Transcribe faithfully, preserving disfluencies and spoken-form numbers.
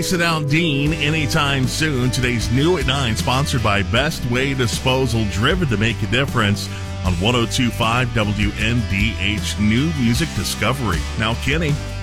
Sit out Dean anytime soon. Today's new at nine, sponsored by Best Way Disposal, driven to make a difference on one oh two point five W N D H New Music Discovery. Now, Kenny.